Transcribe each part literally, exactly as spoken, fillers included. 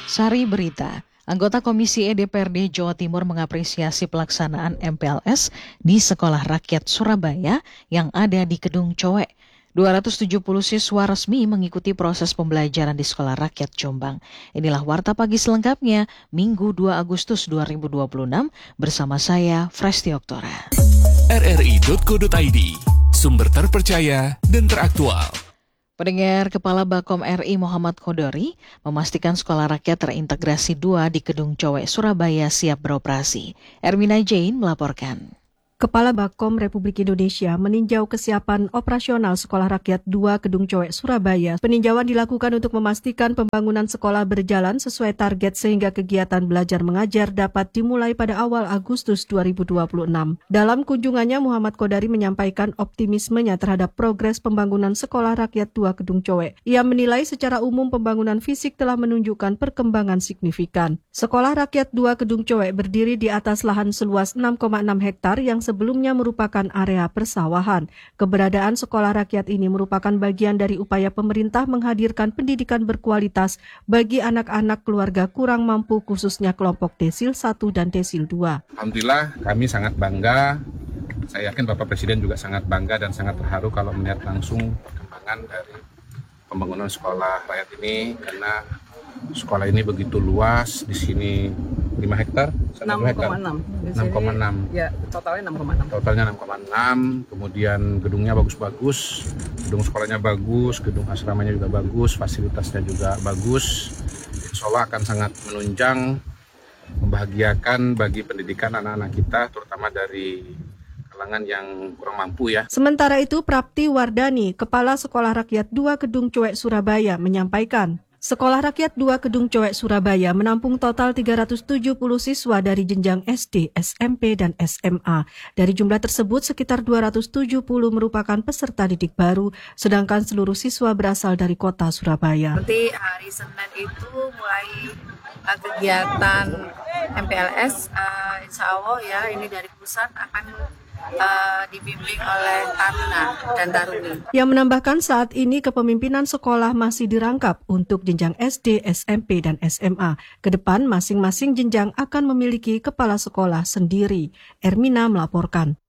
Sari Berita, anggota Komisi E D P R D Jawa Timur mengapresiasi pelaksanaan M P L S di Sekolah Rakyat Surabaya yang ada di Kedung Cowek. dua ratus tujuh puluh siswa resmi mengikuti proses pembelajaran di Sekolah Rakyat Jombang. Inilah Warta Pagi selengkapnya, Minggu dua Agustus dua ribu dua puluh enam, bersama saya, Fresti Oktora. R R I titik co titik I D, sumber terpercaya dan teraktual. Pendengar, Kepala Bakom R I Muhammad Khodori memastikan sekolah rakyat terintegrasi dua di Kedung Cowek, Surabaya siap beroperasi. Ermina Jane melaporkan. Kepala Bakom Republik Indonesia meninjau kesiapan operasional Sekolah Rakyat dua Kedung Cowek, Surabaya. Peninjauan dilakukan untuk memastikan pembangunan sekolah berjalan sesuai target sehingga kegiatan belajar mengajar dapat dimulai pada awal Agustus dua ribu dua puluh enam. Dalam kunjungannya, Muhammad Khodori menyampaikan optimismenya terhadap progres pembangunan Sekolah Rakyat dua Kedung Cowek. Ia menilai secara umum pembangunan fisik telah menunjukkan perkembangan signifikan. Sekolah Rakyat dua Kedung Cowek berdiri di atas lahan seluas enam koma enam hektar yang sebelumnya merupakan area persawahan. Keberadaan sekolah rakyat ini merupakan bagian dari upaya pemerintah menghadirkan pendidikan berkualitas bagi anak-anak keluarga kurang mampu, khususnya kelompok desil satu dan desil dua. Alhamdulillah kami sangat bangga. Saya yakin Bapak Presiden juga sangat bangga dan sangat terharu kalau melihat langsung perkembangan dari pembangunan sekolah rakyat ini, karena sekolah ini begitu luas. Di sini lima hektar, enam koma enam. enam koma enam. Ya, totalnya enam koma enam. Totalnya enam koma enam. Kemudian gedungnya bagus-bagus. Gedung sekolahnya bagus, gedung asramanya juga bagus, fasilitasnya juga bagus. Insya Allah akan sangat menunjang, membahagiakan bagi pendidikan anak-anak kita, terutama dari kalangan yang kurang mampu ya. Sementara itu, Prapti Wardani, Kepala Sekolah Rakyat dua Kedung Cowek, Surabaya, menyampaikan, Sekolah Rakyat dua Kedung Cowek, Surabaya menampung total tiga ratus tujuh puluh siswa dari jenjang S D, S M P, dan S M A. Dari jumlah tersebut, sekitar dua ratus tujuh puluh merupakan peserta didik baru, sedangkan seluruh siswa berasal dari kota Surabaya. Nanti hari Senin itu mulai uh, kegiatan M P L S, uh, insya Allah ya, ini dari pusat akan Uh, dibimbing oleh Taruna dan Taruni. Yang menambahkan saat ini kepemimpinan sekolah masih dirangkap untuk jenjang S D, S M P, dan S M A. Kedepan masing-masing jenjang akan memiliki kepala sekolah sendiri. Ermina melaporkan.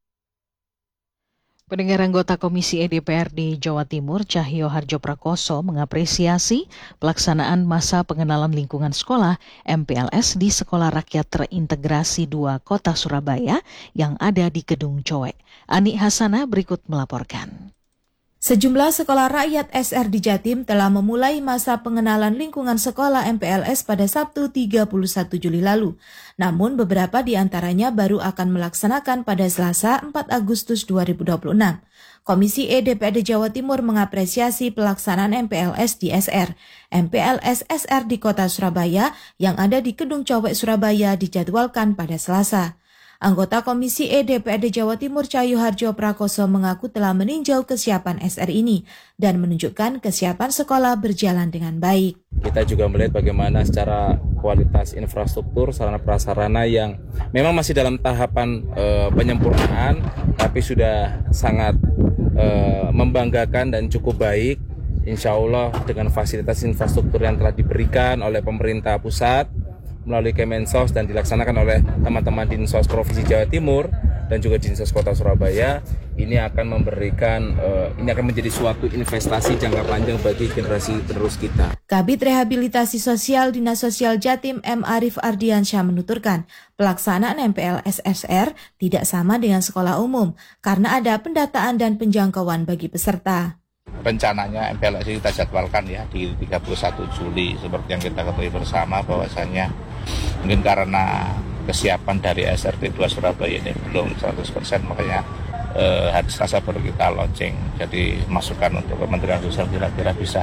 Pendengar, anggota Komisi E D P R D Jawa Timur, Cahyo Harjoprakoso, mengapresiasi pelaksanaan masa pengenalan lingkungan sekolah M P L S di Sekolah Rakyat Terintegrasi dua Kota Surabaya yang ada di Kedung Cowek. Ani Hasana berikut melaporkan. Sejumlah sekolah rakyat S R di Jatim telah memulai masa pengenalan lingkungan sekolah M P L S pada Sabtu tiga puluh satu Juli lalu. Namun beberapa di antaranya baru akan melaksanakan pada Selasa empat Agustus dua ribu dua puluh enam. Komisi E D P R D Jawa Timur mengapresiasi pelaksanaan M P L S di S R. M P L S S R di Kota Surabaya yang ada di Kedung Cowek, Surabaya dijadwalkan pada Selasa. Anggota Komisi E D P R D Jawa Timur Cahyo Harjoprakoso mengaku telah meninjau kesiapan S R ini dan menunjukkan kesiapan sekolah berjalan dengan baik. Kita juga melihat bagaimana secara kualitas infrastruktur, sarana prasarana yang memang masih dalam tahapan e, penyempurnaan, tapi sudah sangat e, membanggakan dan cukup baik. Insya Allah dengan fasilitas infrastruktur yang telah diberikan oleh pemerintah pusat melalui Kemensos dan dilaksanakan oleh teman-teman Dinsos Provinsi Jawa Timur dan juga Dinsos Kota Surabaya, ini akan memberikan uh, ini akan menjadi suatu investasi jangka panjang bagi generasi penerus kita. Kabid Rehabilitasi Sosial Dinas Sosial Jatim M. Arif Ardiansyah menuturkan, pelaksanaan M P L S S R tidak sama dengan sekolah umum karena ada pendataan dan penjangkauan bagi peserta. Rencananya M P L S kita jadwalkan ya di tiga puluh satu Juli, seperti yang kita ketahui bersama bahwasannya mungkin karena kesiapan dari S R T dua Surabaya ini belum seratus persen, makanya eh, hari Selasa baru kita launching. Jadi masukan untuk Kementerian Sosial kira-kira bisa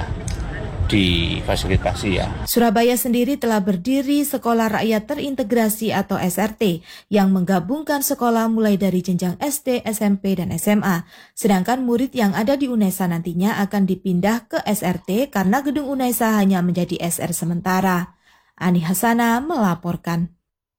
difasilitasi ya. Surabaya sendiri telah berdiri Sekolah Rakyat Terintegrasi atau S R T yang menggabungkan sekolah mulai dari jenjang S D, S M P, dan S M A. Sedangkan murid yang ada di UNESA nantinya akan dipindah ke S R T karena gedung UNESA hanya menjadi S R sementara. Ani Hasana melaporkan.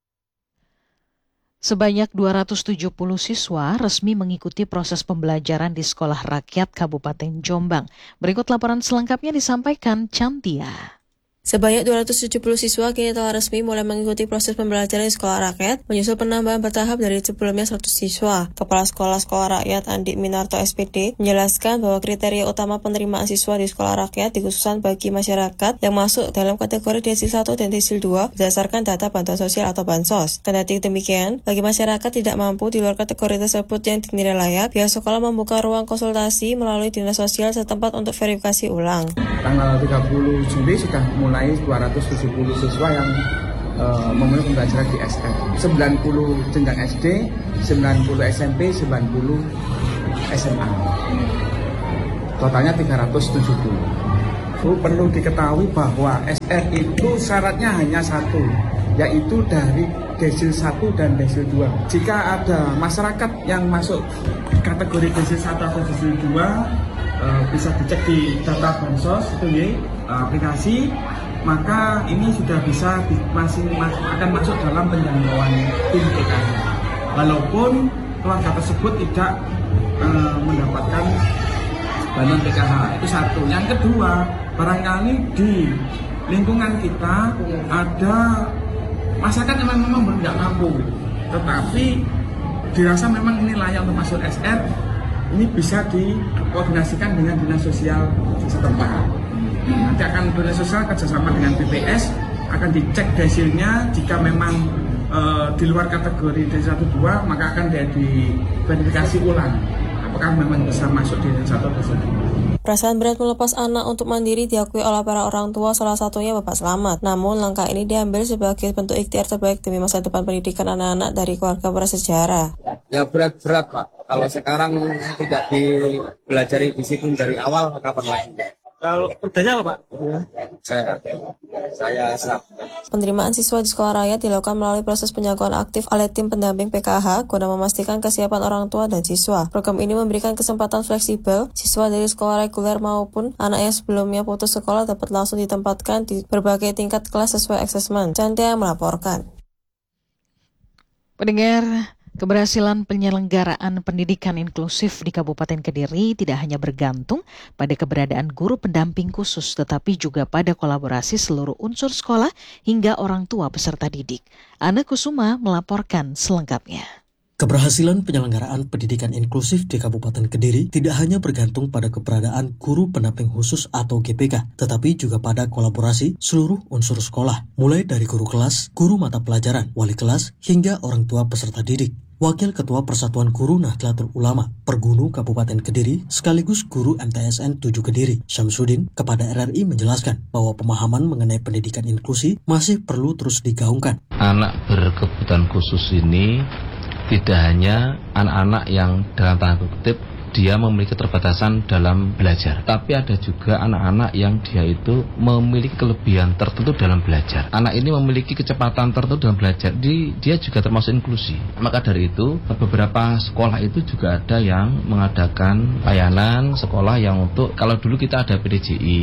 Sebanyak dua ratus tujuh puluh siswa resmi mengikuti proses pembelajaran di Sekolah Rakyat Kabupaten Jombang. Berikut laporan selengkapnya disampaikan Cantia. Sebanyak dua ratus tujuh puluh siswa kini telah resmi mulai mengikuti proses pembelajaran di sekolah rakyat, menyusul penambahan bertahap dari sebelumnya seratus siswa. Kepala Sekolah Sekolah Rakyat Andi Minarto S P D menjelaskan bahwa kriteria utama penerimaan siswa di sekolah rakyat dikhususkan bagi masyarakat yang masuk dalam kategori desil satu dan desil dua berdasarkan data bantuan sosial atau bansos. Kendati demikian, bagi masyarakat tidak mampu di luar kategori tersebut yang dinilai layak, pihak sekolah membuka ruang konsultasi melalui dinas sosial setempat untuk verifikasi ulang. Tanggal tiga puluh Juli sudah mulai dua ratus tujuh puluh siswa yang uh, memenuhi pembelajaran di S R. sembilan puluh jenjang S D, sembilan puluh S M P, sembilan puluh S M A. Totalnya tiga ratus tujuh puluh. So, perlu diketahui bahwa S R itu syaratnya hanya satu, yaitu dari desil satu dan desil dua. Jika ada masyarakat yang masuk kategori desil satu atau desil dua, uh, bisa dicek di data bansos itu ya, aplikasi, maka ini sudah bisa masih akan masuk dalam penjangkauan tim P K H. Walaupun keluarga tersebut tidak uh, mendapatkan bantuan P K H, itu satu. Yang kedua, barangkali di lingkungan kita ada masyarakat yang memang tidak mampu, tetapi dirasa memang ini layak untuk masuk S R, ini bisa dikoordinasikan dengan dinas sosial setempat. Nanti akan dinas sosial kerjasama dengan B P S, akan dicek desilnya. Jika memang e, di luar kategori desil satu dua, maka akan diverifikasi ulang apakah memang bisa masuk di desil satu desil dua. Perasaan berat melepas anak untuk mandiri diakui oleh para orang tua, salah satunya Bapak Slamet. Namun langkah ini diambil sebagai bentuk ikhtiar terbaik demi masa depan pendidikan anak-anak dari keluarga prasejarah. Ya berat-berat Pak, kalau sekarang tidak dipelajari disiplin dari awal, kapan lagi? Kalau kerjanya apa Pak? Saya, saya siap. Penerimaan siswa di sekolah rakyat dilakukan melalui proses penjagoan aktif oleh tim pendamping P K H guna memastikan kesiapan orang tua dan siswa. Program ini memberikan kesempatan fleksibel, siswa dari sekolah reguler maupun anak yang sebelumnya putus sekolah dapat langsung ditempatkan di berbagai tingkat kelas sesuai asesmen. Cantia melaporkan. Pendengar, keberhasilan penyelenggaraan pendidikan inklusif di Kabupaten Kediri tidak hanya bergantung pada keberadaan guru pendamping khusus, tetapi juga pada kolaborasi seluruh unsur sekolah hingga orang tua peserta didik. Ana Kusuma melaporkan selengkapnya. Keberhasilan penyelenggaraan pendidikan inklusif di Kabupaten Kediri tidak hanya bergantung pada keberadaan guru pendamping khusus atau G P K, tetapi juga pada kolaborasi seluruh unsur sekolah, mulai dari guru kelas, guru mata pelajaran, wali kelas, hingga orang tua peserta didik. Wakil Ketua Persatuan Guru Nahdlatul Ulama Pergunu Kabupaten Kediri sekaligus guru M T S N tujuh Kediri, Syamsuddin, kepada R R I menjelaskan bahwa pemahaman mengenai pendidikan inklusi masih perlu terus digaungkan. Anak berkebutuhan khusus ini tidak hanya anak-anak yang dalam tanda kutip dia memiliki keterbatasan dalam belajar, tapi ada juga anak-anak yang dia itu memiliki kelebihan tertentu dalam belajar. Anak ini memiliki kecepatan tertentu dalam belajar, dia juga termasuk inklusi. Maka dari itu, beberapa sekolah itu juga ada yang mengadakan layanan sekolah yang untuk, kalau dulu kita ada P D J I,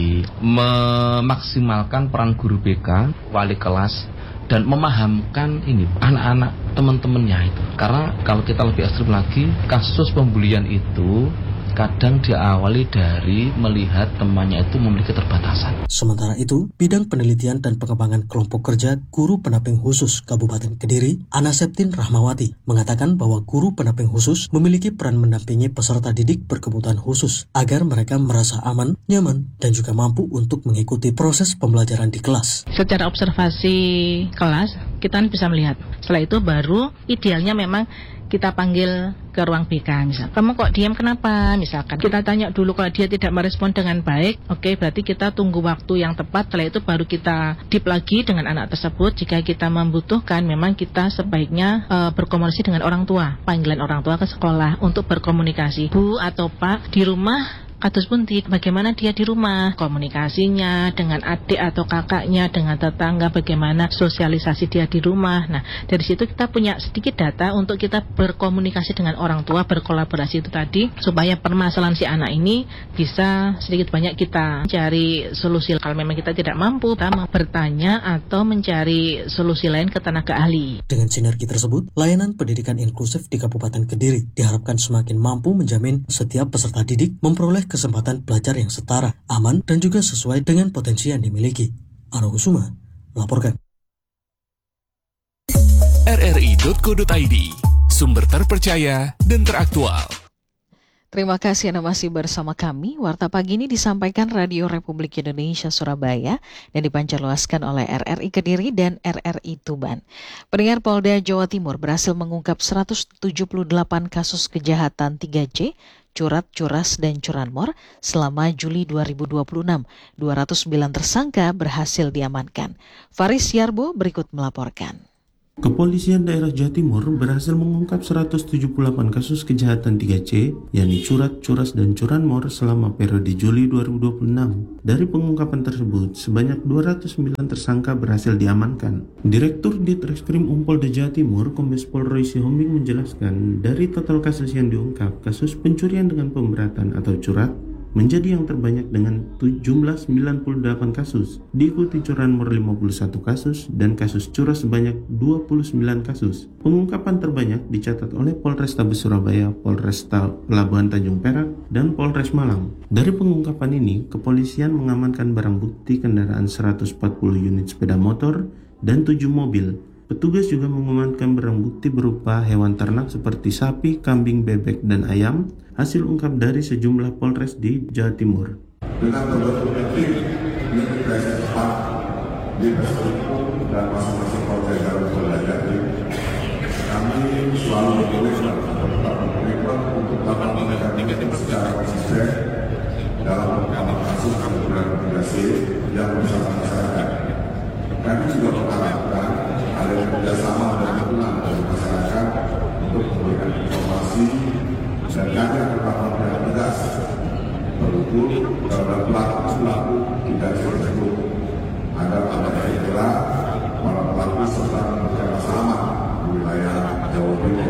memaksimalkan peran guru B K, wali kelas, dan memahamkan ini anak-anak teman-temannya itu. Karena kalau kita lebih ekstrim lagi, kasus pembulian itu kadang diawali dari melihat temannya itu memiliki keterbatasan. Sementara itu, bidang penelitian dan pengembangan kelompok kerja guru pendamping khusus Kabupaten Kediri, Ana Septin Rahmawati, mengatakan bahwa guru pendamping khusus memiliki peran mendampingi peserta didik berkebutuhan khusus agar mereka merasa aman, nyaman, dan juga mampu untuk mengikuti proses pembelajaran di kelas. Secara observasi kelas, kita bisa melihat. Setelah itu baru idealnya memang kita panggil ke ruang B K misal. Kamu kok diam kenapa? Misalkan kita tanya dulu, kalau dia tidak merespon dengan baik, oke okay, berarti kita tunggu waktu yang tepat. Setelah itu baru kita deep lagi dengan anak tersebut. Jika kita membutuhkan, memang kita sebaiknya uh, berkomunikasi dengan orang tua. Panggilan orang tua ke sekolah untuk berkomunikasi. Bu atau Pak, di rumah kados pundi, bagaimana dia di rumah, komunikasinya dengan adik atau kakaknya, dengan tetangga, bagaimana sosialisasi dia di rumah. Nah, dari situ kita punya sedikit data untuk kita berkomunikasi dengan orang tua, berkolaborasi itu tadi, supaya permasalahan si anak ini bisa sedikit banyak kita cari solusi. Kalau memang kita tidak mampu, kita bertanya atau mencari solusi lain ke tenaga ahli. Dengan sinergi tersebut, layanan pendidikan inklusif di Kabupaten Kediri diharapkan semakin mampu menjamin setiap peserta didik memperoleh kesempatan belajar yang setara, aman, dan juga sesuai dengan potensi yang dimiliki. Argo Suma melaporkan. R R I titik co titik I D, sumber terpercaya dan teraktual. Terima kasih Anda masih bersama kami. Warta pagi ini disampaikan Radio Republik Indonesia Surabaya dan dipancarluaskan oleh R R I Kediri dan R R I Tuban. Pendengar, Polda Jawa Timur berhasil mengungkap seratus tujuh puluh delapan kasus kejahatan tiga C, curat, curas, dan curanmor selama Juli dua ribu dua puluh enam. dua ratus sembilan tersangka berhasil diamankan. Faris Yarbo berikut melaporkan. Kepolisian Daerah Jawa Timur berhasil mengungkap seratus tujuh puluh delapan kasus kejahatan tiga C, yakni curat, curas, dan curanmor selama periode Juli dua ribu dua puluh enam. Dari pengungkapan tersebut, sebanyak dua ratus sembilan tersangka berhasil diamankan. Direktur Ditreskrim Umpolda Jawa Timur, Kombes Pol Roy Sihombing menjelaskan, dari total kasus yang diungkap, kasus pencurian dengan pemberatan atau curat menjadi yang terbanyak dengan jumlah sembilan puluh delapan kasus, diikuti curanmor lima puluh satu kasus, dan kasus curas sebanyak dua puluh sembilan kasus. Pengungkapan terbanyak dicatat oleh Polrestabes Surabaya, Polresta Pelabuhan Tanjung Perak, dan Polres Malang. Dari pengungkapan ini, kepolisian mengamankan barang bukti kendaraan seratus empat puluh unit sepeda motor dan tujuh mobil. Petugas juga mengamankan barang bukti berupa hewan ternak seperti sapi, kambing, bebek, dan ayam, hasil ungkap dari sejumlah polres di Jawa Timur. Dengan berbagai metrik, integrasi cepat di perspektif dan masing-masing polres dalam belajar, kami selalu berkomitmen tetap berkomitmen untuk dapat meningkatkan secara konsisten dalam mengembangkan kasus kemudian mitigasi yang bersama masyarakat. Kami juga mengharapkan ada kerjasama dan dukungan dari masyarakat untuk memberikan informasi dan jaga ketaatan yang tegas berukur terhadap pelaku-pelaku tidak tersebut agar ada jelas para pelaku serta bekerja sama di wilayah Jawa Timur.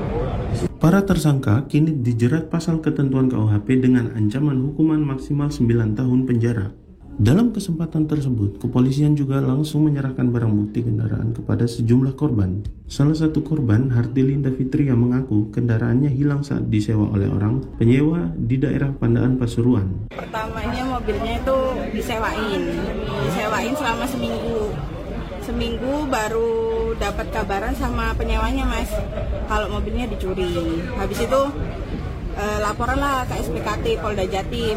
Para tersangka kini dijerat pasal ketentuan K U H P dengan ancaman hukuman maksimal sembilan tahun penjara. Dalam kesempatan tersebut, kepolisian juga langsung menyerahkan barang bukti kendaraan kepada sejumlah korban. Salah satu korban, Hartilinda Fitria, mengaku kendaraannya hilang saat disewa oleh orang penyewa di daerah Pandaan Pasuruan. Pertamanya mobilnya itu disewain, disewain selama seminggu. Seminggu baru dapat kabaran sama penyewanya, Mas, kalau mobilnya dicuri. Habis itu eh, laporan lah ke S P K T Polda Jatim,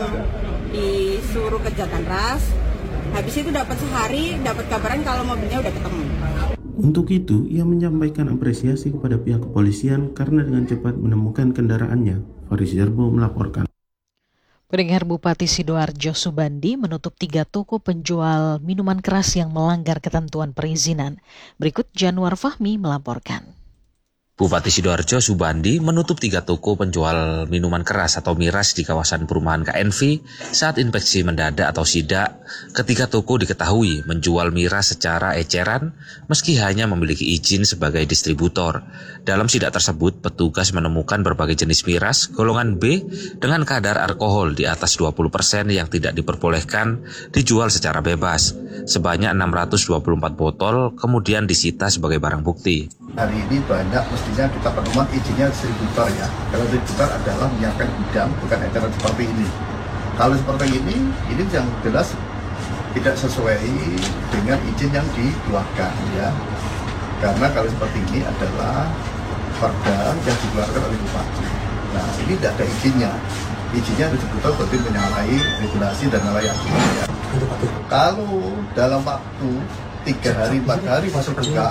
disuruh ke Jatanras. Habis itu dapat sehari dapat kabaran kalau mobilnya udah ketemu. Untuk itu, ia menyampaikan apresiasi kepada pihak kepolisian karena dengan cepat menemukan kendaraannya. Faris Jarbo melaporkan. Pendengar, Bupati Sidoarjo Subandi menutup tiga toko penjual minuman keras yang melanggar ketentuan perizinan. Berikut Januar Fahmi melaporkan. Bupati Sidoarjo Subandi menutup tiga toko penjual minuman keras atau miras di kawasan perumahan K N V saat inspeksi mendadak atau sidak. Ketiga toko diketahui menjual miras secara eceran meski hanya memiliki izin sebagai distributor. Dalam sidak tersebut, petugas menemukan berbagai jenis miras golongan B dengan kadar alkohol di atas dua puluh persen yang tidak diperbolehkan dijual secara bebas. Sebanyak enam ratus dua puluh empat botol kemudian disita sebagai barang bukti. Hari ini banyak mestinya kita penemukan izinnya distributor ya. Kalau distributor adalah menyiapkan gudang, bukan eceran seperti ini. Kalau seperti ini, ini yang jelas tidak sesuai dengan izin yang dikeluarkan ya. Karena kalau seperti ini adalah perda yang dikeluarkan oleh bupati. Nah, ini tidak ada izinnya. Izinnya distributor berarti menyalahi regulasi dan menyalahi aturan ya. Kalau dalam waktu tiga hari, empat hari masuk buka,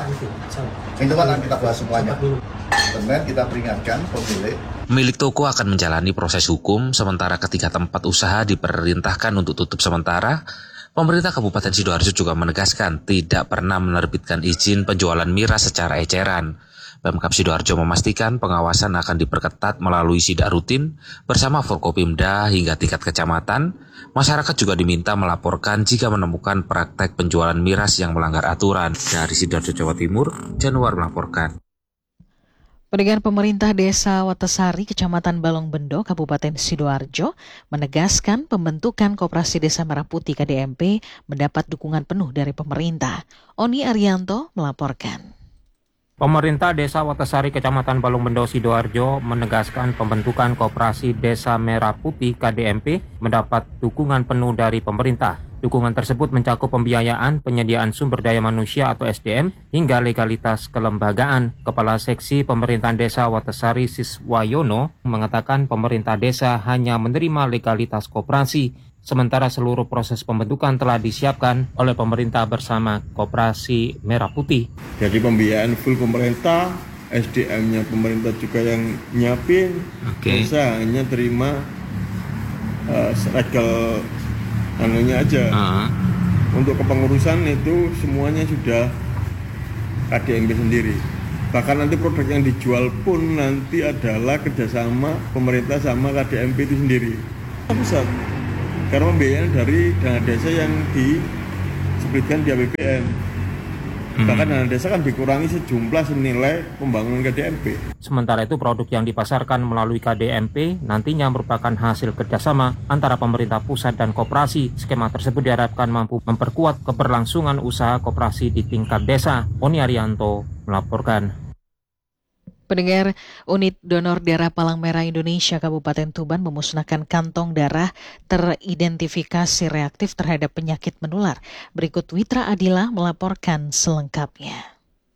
itu kan kita bahas semuanya. Kemudian kita peringatkan pemilik. Milik toko akan menjalani proses hukum, sementara ketika tempat usaha diperintahkan untuk tutup sementara. Pemerintah Kabupaten Sidoarjo juga menegaskan tidak pernah menerbitkan izin penjualan miras secara eceran. Pemkab Sidoarjo memastikan pengawasan akan diperketat melalui sidak rutin bersama Forkopimda hingga tingkat kecamatan. Masyarakat juga diminta melaporkan jika menemukan praktek penjualan miras yang melanggar aturan. Dari Sidoarjo, Jawa Timur, Januar melaporkan. Pendengar, pemerintah Desa Watesari, Kecamatan Balongbendo, Kabupaten Sidoarjo, menegaskan pembentukan Koperasi Desa Merah Putih K D M P mendapat dukungan penuh dari pemerintah. Oni Arianto melaporkan. Pemerintah Desa Watesari, Kecamatan Balongbendo, Sidoarjo menegaskan pembentukan Koperasi Desa Merah Putih K D M P mendapat dukungan penuh dari pemerintah. Dukungan tersebut mencakup pembiayaan, penyediaan sumber daya manusia atau S D M, hingga legalitas kelembagaan. Kepala Seksi Pemerintahan Desa Watasari Siswayono mengatakan pemerintah desa hanya menerima legalitas koperasi, sementara seluruh proses pembentukan telah disiapkan oleh pemerintah bersama Koperasi Merah Putih. Jadi pembiayaan full pemerintah, S D M-nya pemerintah juga yang nyiapin, Oke. desa hanya terima uh, regal anunya aja. Uh-huh. Untuk kepengurusan itu semuanya sudah K D M P sendiri. Bahkan nanti produk yang dijual pun nanti adalah kerjasama pemerintah sama K D M P itu sendiri. Pusat. Karena pembiayaan dari dana desa yang disebutkan di A P B N. Hmm. Bahkan dana desa kan dikurangi sejumlah senilai pembangunan K D M P. Sementara itu produk yang dipasarkan melalui K D M P nantinya merupakan hasil kerjasama antara pemerintah pusat dan koperasi. Skema tersebut diharapkan mampu memperkuat keberlangsungan usaha koperasi di tingkat desa. Oni Arianto melaporkan. Pendengar, unit donor darah Palang Merah Indonesia Kabupaten Tuban memusnahkan kantong darah teridentifikasi reaktif terhadap penyakit menular. Berikut Witra Adila melaporkan selengkapnya.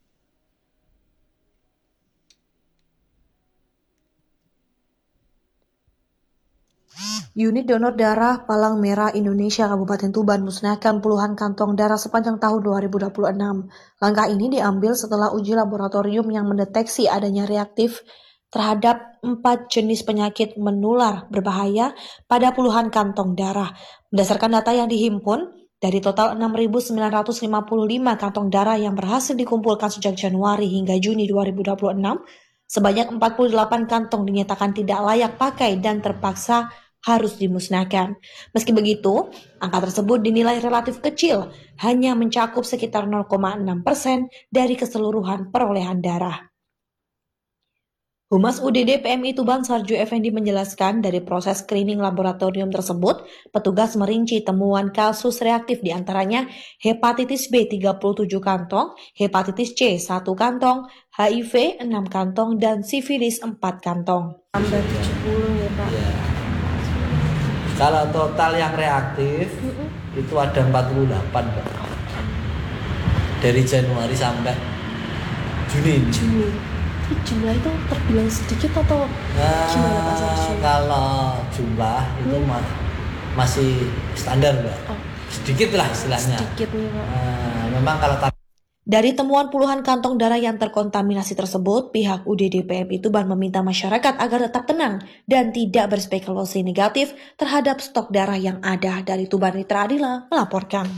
Unit donor darah Palang Merah Indonesia Kabupaten Tuban musnahkan puluhan kantong darah sepanjang tahun dua ribu dua puluh enam. Langkah ini diambil setelah uji laboratorium yang mendeteksi adanya reaktif terhadap empat jenis penyakit menular berbahaya pada puluhan kantong darah. Berdasarkan data yang dihimpun, dari total enam ribu sembilan ratus lima puluh lima kantong darah yang berhasil dikumpulkan sejak Januari hingga Juni dua ribu dua puluh enam, sebanyak empat puluh delapan kantong dinyatakan tidak layak pakai dan terpaksa harus dimusnahkan. Meski begitu, angka tersebut dinilai relatif kecil, hanya mencakup sekitar nol koma enam persen dari keseluruhan perolehan darah. Humas U D D P M I Tuban Sarju Effendi menjelaskan dari proses screening laboratorium tersebut, petugas merinci temuan kasus reaktif diantaranya hepatitis B tiga puluh tujuh kantong, hepatitis C satu kantong, H I V enam kantong, dan sifilis empat kantong. Hampir tujuh puluh ya Pak. Ya. Kalau total yang reaktif mm-hmm. itu ada empat puluh delapan Pak. Dari Januari sampai Juni. Juni. Jumlah itu terbilang sedikit atau nah, gimana Pak Sarju? Kalau jumlah itu hmm. ma- masih standar Mbak. Oh. Sedikit lah istilahnya. Sedikit nih Pak. Nah, memang kalau tar- Dari temuan puluhan kantong darah yang terkontaminasi tersebut, pihak U D D P M I Tuban meminta masyarakat agar tetap tenang dan tidak berspekulasi negatif terhadap stok darah yang ada. Dari Tuban, Witra Adila melaporkan.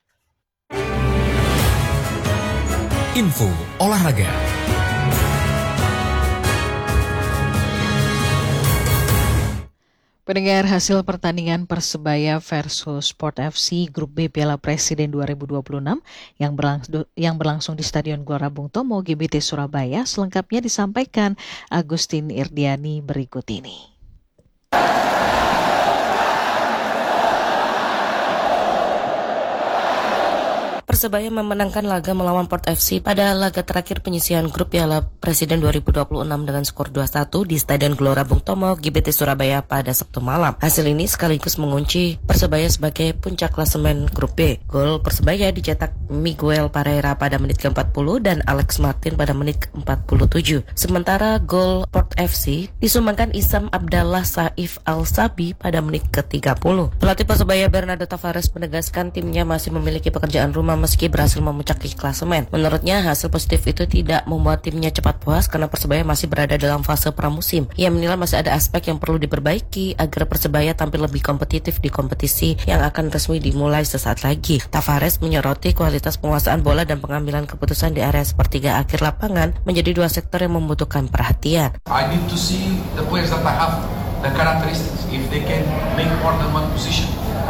Info olahraga. Pendengar, hasil pertandingan Persebaya versus Sport F C Grup B Piala Presiden dua ribu dua puluh enam yang berlangsung, yang berlangsung di Stadion Gelora Bung Tomo G B T Surabaya selengkapnya disampaikan Agustin Irdiani berikut ini. Persebaya memenangkan laga melawan Port F C pada laga terakhir penyisihan grup Piala Presiden dua ribu dua puluh enam dengan skor dua satu di Stadion Gelora Bung Tomo G B T Surabaya pada Sabtu malam. Hasil ini sekaligus mengunci Persebaya sebagai puncak klasemen grup B. Gol Persebaya dicetak Miguel Pereira pada menit ke empat puluh dan Alex Martin pada menit ke empat puluh tujuh. Sementara gol Port F C disumbangkan Isam Abdallah Saif Al-Sabi pada menit ke tiga puluh. Pelatih Persebaya Bernardo Tavares menegaskan timnya masih memiliki pekerjaan rumah meski berhasil memuncaki klasemen. Menurutnya, hasil positif itu tidak membuat timnya cepat puas karena Persebaya masih berada dalam fase pramusim. Ia menilai masih ada aspek yang perlu diperbaiki agar Persebaya tampil lebih kompetitif di kompetisi yang akan resmi dimulai sesaat lagi. Tavares menyoroti kualitas penguasaan bola dan pengambilan keputusan di area sepertiga akhir lapangan menjadi dua sektor yang membutuhkan perhatian. I need to see the players that I have, the characteristics, if they can make more than one position.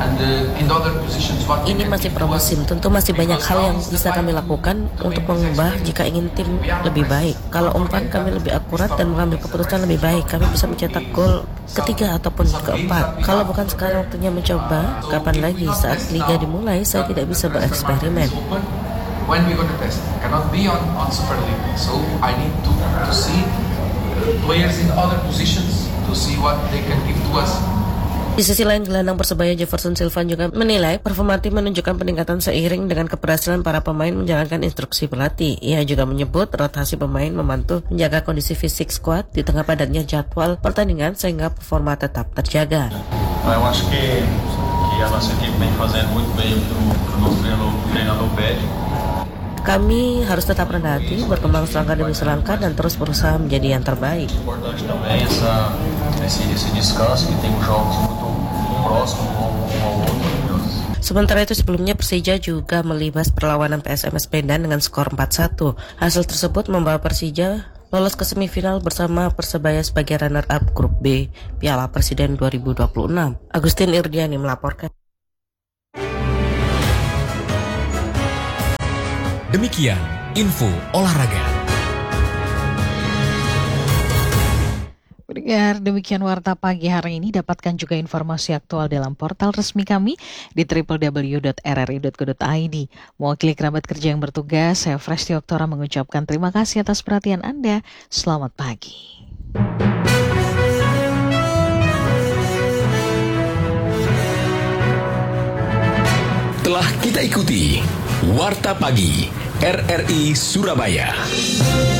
Ini masih pramusim, tentu masih banyak hal yang bisa kami lakukan untuk mengubah jika ingin tim lebih baik. Kalau umpan kami lebih akurat dan mengambil keputusan lebih baik, kami bisa mencetak gol ketiga ataupun keempat. Kalau bukan sekarang waktunya mencoba, kapan lagi saat liga dimulai saya tidak bisa bereksperimen. When we go to test, cannot be on on Super League. So I need to to see players in other positions to see what they can give to us. Di sisi lain, gelandang Persebaya Jefferson Silvan juga menilai performa tim menunjukkan peningkatan seiring dengan keberhasilan para pemain menjalankan instruksi pelatih. Ia juga menyebut rotasi pemain membantu menjaga kondisi fisik skuad di tengah padatnya jadwal pertandingan sehingga performa tetap terjaga. Eu acho que, que a nossa equipe vem fazendo muito bem o que o nosso treinador pede. Kami harus tetap rendah hati, berkembang selangkah demi selangkah dan terus berusaha menjadi yang terbaik. Importante também essa, esse, esse descanso, que tem jogos muito próximos um ao outro. Sementara itu sebelumnya Persija juga melibas perlawanan P S M S Medan dengan skor empat satu. Hasil tersebut membawa Persija lolos ke semifinal bersama Persebaya sebagai runner-up grup B Piala Presiden dua ribu dua puluh enam. Agustin Irdiani melaporkan. Demikian info olahraga. Pendengar, demikian Warta Pagi hari ini. Dapatkan juga informasi aktual dalam portal resmi kami di w w w dot r r i dot co dot i d. Mewakili kerabat kerja yang bertugas, saya Fresti Oktora mengucapkan terima kasih atas perhatian Anda. Selamat pagi. Telah kita ikuti Warta Pagi R R I Surabaya.